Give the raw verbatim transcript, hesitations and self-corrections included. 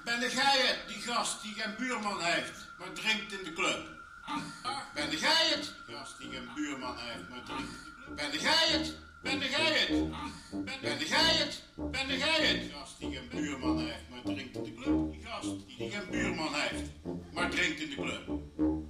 Ben jij het, die gast die geen buurman heeft, maar drinkt in de club? Ben jij het, gast die geen buurman heeft, maar drinkt in de club? Ben jij het? Ben jij het? Ben jij het? Ben jij het? Gast die geen buurman heeft, maar drinkt in de club. Die gast die geen buurman heeft, maar drinkt in de club.